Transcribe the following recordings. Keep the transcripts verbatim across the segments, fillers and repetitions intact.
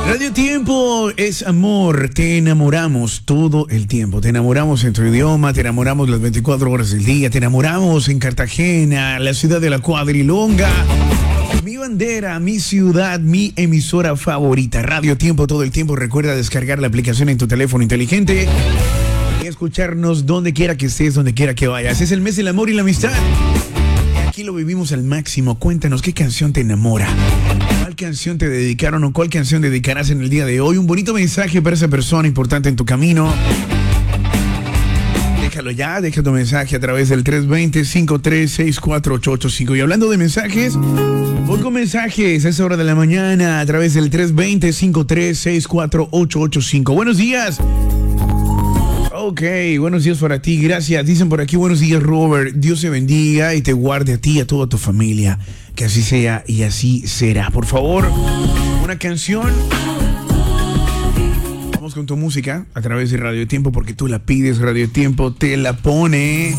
Radio Tiempo es amor, te enamoramos todo el tiempo, te enamoramos en tu idioma, te enamoramos las veinticuatro horas del día, te enamoramos en Cartagena, la ciudad de la cuadrilonga, mi bandera, mi ciudad, mi emisora favorita, Radio Tiempo todo el tiempo. Recuerda descargar la aplicación en tu teléfono inteligente y escucharnos donde quiera que estés, donde quiera que vayas. Es el mes del amor y la amistad. Aquí lo vivimos al máximo. Cuéntanos qué canción te enamora. ¿Cuál canción te dedicaron o cuál canción dedicarás en el día de hoy? Un bonito mensaje para esa persona importante en tu camino. Déjalo ya, deja tu mensaje a través del tres dos cero, cinco tres seis, cuatro ocho ocho cinco. Y hablando de mensajes, voy con mensajes a esa hora de la mañana a través del tres dos cero, cinco tres seis, cuatro ocho ocho cinco. Buenos días. Ok, buenos días para ti, gracias. Dicen por aquí, buenos días, Robert. Dios te bendiga y te guarde a ti y a toda tu familia. Que así sea y así será. Por favor, una canción. Vamos con tu música a través de Radio Tiempo porque tú la pides. Radio Tiempo te la pone.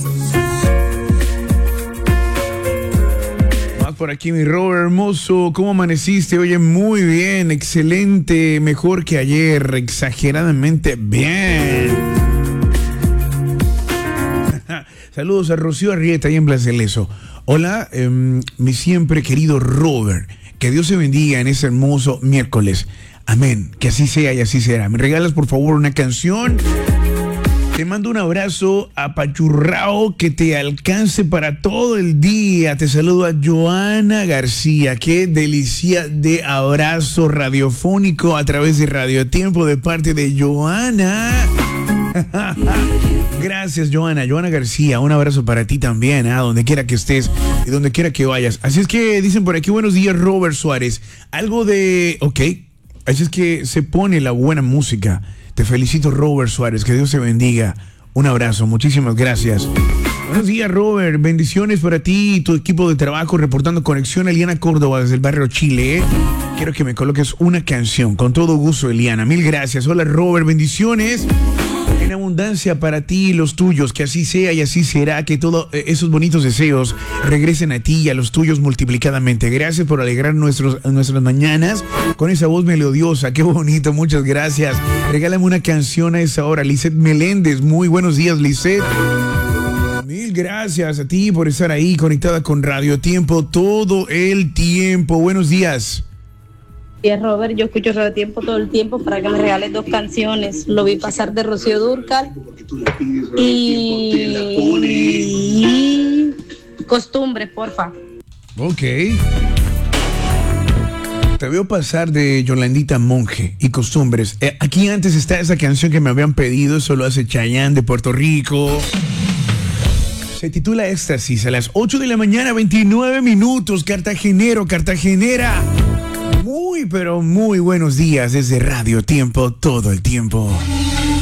Más por aquí, mi Robert hermoso. ¿Cómo amaneciste? Oye, muy bien, excelente. Mejor que ayer, exageradamente bien. Saludos a Rocío Arrieta y en Blaseleso. Hola, eh, mi siempre querido Robert. Que Dios te bendiga en este hermoso miércoles. Amén. Que así sea y así será. ¿Me regalas, por favor, una canción? Te mando un abrazo apachurrao que te alcance para todo el día. Te saludo a Joana García. Qué delicia de abrazo radiofónico a través de Radio Tiempo de parte de Joana. Gracias, Joana. Joana García, un abrazo para ti también, ¿eh? Donde quiera que estés y donde quiera que vayas. Así es que dicen por aquí, buenos días, Robert Suárez. Algo de... Ok, así es que se pone la buena música. Te felicito, Robert Suárez. Que Dios te bendiga. Un abrazo, muchísimas gracias. Buenos días, Robert. Bendiciones para ti y tu equipo de trabajo. Reportando conexión, Eliana Córdoba, desde el barrio Chile. Quiero que me coloques una canción. Con todo gusto, Eliana. Mil gracias. Hola, Robert. Bendiciones en abundancia para ti y los tuyos, que así sea y así será, que todos esos bonitos deseos regresen a ti y a los tuyos multiplicadamente. Gracias por alegrar nuestros, nuestras mañanas con esa voz melodiosa, qué bonito, muchas gracias. Regálame una canción a esa hora, Lisette Meléndez. Muy buenos días, Lisette. Mil gracias a ti por estar ahí conectada con Radio Tiempo todo el tiempo. Buenos días. Robert, yo escucho Radio Tiempo todo el tiempo para que me regales dos canciones. Lo vi pasar de Rocío Dúrcal y Costumbre, porfa. Ok. Te veo pasar de Yolandita Monge y Costumbres. Eh, aquí antes está esa canción que me habían pedido, eso lo hace Chayanne de Puerto Rico. Se titula Éxtasis a las ocho de la mañana, veintinueve minutos. Cartagenero, cartagenera. Muy, pero muy buenos días desde Radio Tiempo todo el tiempo.